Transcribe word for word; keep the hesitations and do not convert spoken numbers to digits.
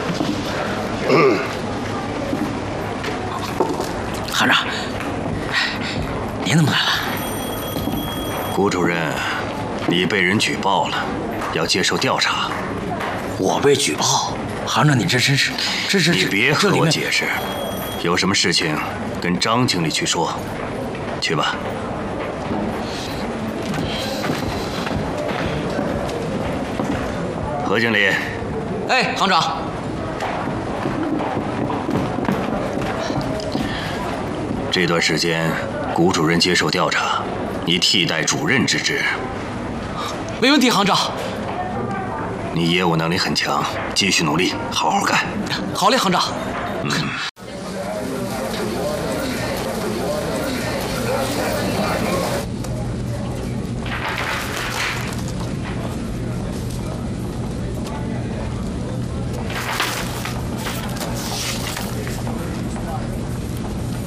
嗯， 行长，您怎么来了？ 谷主任，你被人举报了，要接受调查。 我被举报？行长，你这真是，这是你别和我解释，有什么事情跟张经理去说，去吧。何经理。 哎，行长。 这段时间，谷主任接受调查，你替代主任之职。 没问题，行长。 你业务能力很强，继续努力，好好干。 好嘞，行长。 嗯。